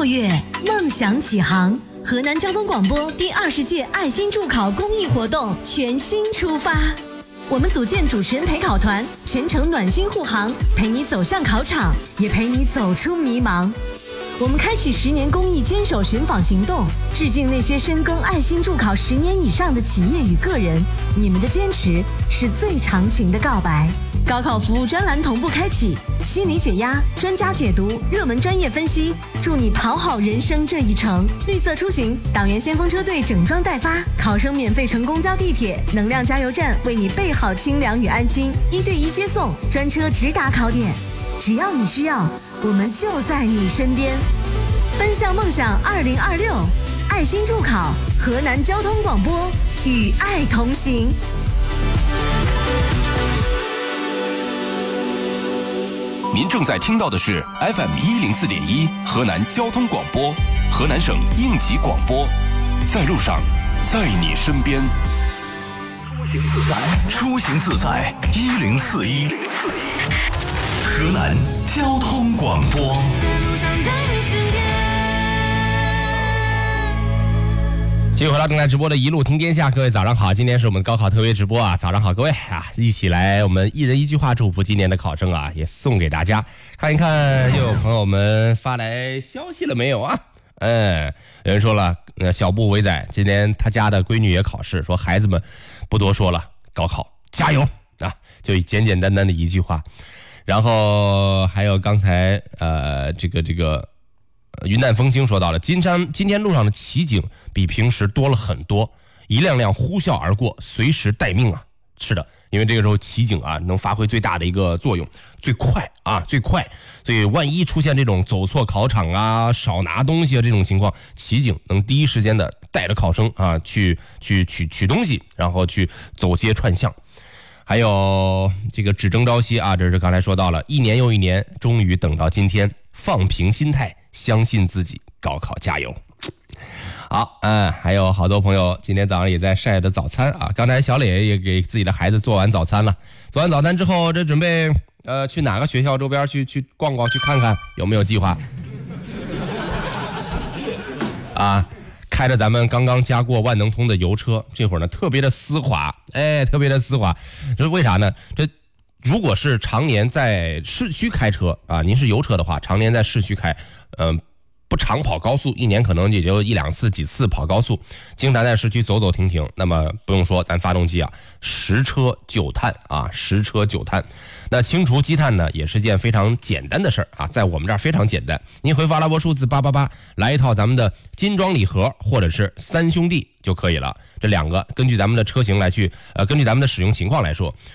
6月，梦想启航，河南交通广播第20届爱心助考公益活动全新出发。我们组建主持人陪考团，全程暖心护航，陪你走向考场，也陪你走出迷茫。我们开启10年公益坚守寻访行动，致敬那些深耕爱心助考10年以上的企业与个人，你们的坚持是最长情的告白。高考服务专栏同步开启，心理解压、专家解读、热门专业分析，助你跑好人生这一程。绿色出行，党员先锋车队整装待发，考生免费乘公交地铁，能量加油站为你备好清凉与安心，1对1接送，专车直达考点。只要你需要，我们就在你身边。奔向梦想2026，爱心助考，河南交通广播与爱同行。 您正在听到的是 FM104.1 河南交通广播，河南省应急广播，在路上，在你身边。 出行自在1041，河南交通广播。 继续回到正在直播的一路听天下，各位早上好，今天是我们高考特别直播啊，早上好各位啊，一起来我们一人一句话祝福今年的考生啊，也送给大家。看一看又有朋友们发来消息了没有啊？有人说了，小布伟仔今天他家的闺女也考试，说孩子们不多说了，高考加油啊，就简简单单的一句话。然后还有刚才这个云淡风轻说到了，今天路上的奇景比平时多了很多，一辆辆呼啸而过，随时待命啊。是的，因为这个时候奇景啊能发挥最大的一个作用，最快，所以万一出现这种走错考场啊、少拿东西啊这种情况，奇景能第一时间的带着考生啊去取东西，然后去走街串巷。还有这个只争朝夕啊，这是刚才说到了，一年又一年，终于等到今天，放平心态，相信自己，高考加油。好，还有好多朋友今天早上也在晒的早餐啊。刚才小磊也给自己的孩子做完早餐了，做完早餐之后，这准备去哪个学校周边去逛逛，去看看有没有计划啊。开着咱们刚刚加过万能通的油车，这会儿呢特别的丝滑，特别的丝滑。这是为啥呢？这如果是常年在市区开车啊，您是油车的话，常年在市区开，不常跑高速，一年可能也就1、2次、几次跑高速，经常在市区走走停停，那么不用说，咱发动机啊10车9碳啊，10车9碳。那清除积碳呢，也是件非常简单的事儿啊，在我们这儿非常简单。您回发拉波数字888，来一套咱们的金装礼盒或者是3兄弟就可以了。这2个根据咱们的车型来去，根据咱们的使用情况来说，